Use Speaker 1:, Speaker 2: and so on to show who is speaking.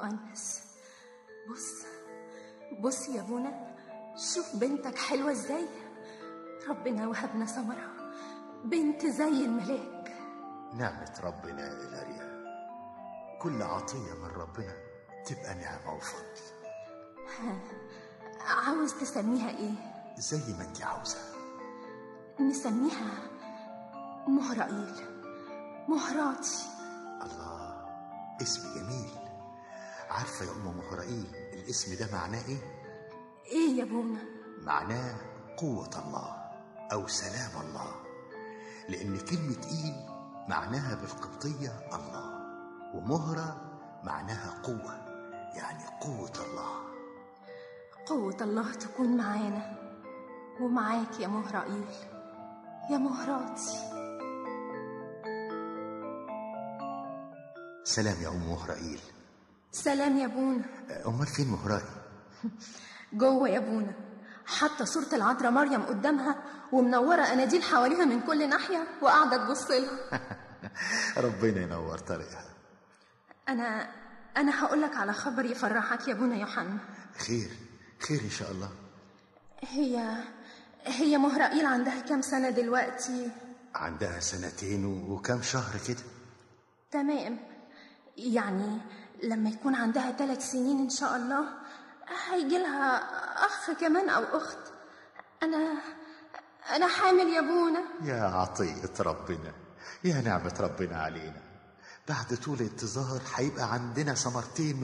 Speaker 1: يؤنس. بص يا ابونا، شوف بنتك حلوة ازاي. ربنا وهبنا سمرة بنت زي الملاك.
Speaker 2: نعمة ربنا يا إلاريا، كل عطية من ربنا تبقى نعمة وفضل.
Speaker 1: عاوز تسميها ايه؟
Speaker 2: زي ما انت عاوزة.
Speaker 1: نسميها مهرائيل، مهراتي.
Speaker 2: الله، اسم جميل. عارفة يا أم مهرائيل الاسم ده معناه ايه؟
Speaker 1: ايه يا ابونا؟
Speaker 2: معناه قوة الله أو سلام الله، لأن كلمة إيل معناها بالقبطية الله، ومهرة معناها قوة، يعني قوة الله.
Speaker 1: قوة الله تكون معانا ومعاك يا مهرائيل، يا مهراتي.
Speaker 2: سلام يا أم مهرائيل.
Speaker 1: سلام يا ابونا.
Speaker 2: أمال فين مهرائيل؟
Speaker 1: جوه يا ابونا، حاطه صورة العذراء مريم قدامها ومنورة اناديل حواليها من كل ناحية وقاعدة تبص لها.
Speaker 2: ربنا ينور طريقها.
Speaker 1: انا هقول لك على خبر يفرحك يا ابونا يوحنا.
Speaker 2: خير ان شاء الله.
Speaker 1: هي مهرائيل عندها كام سنة دلوقتي؟
Speaker 2: عندها 2 وكام شهر كده.
Speaker 1: تمام، يعني لما يكون عندها 3 سنين ان شاء الله هيجي لها اخ كمان او اخت. انا حامل يا ابونا.
Speaker 2: يا عطية ربنا، يا نعمة ربنا علينا. بعد طول انتظار هيبقى عندنا ثمرتين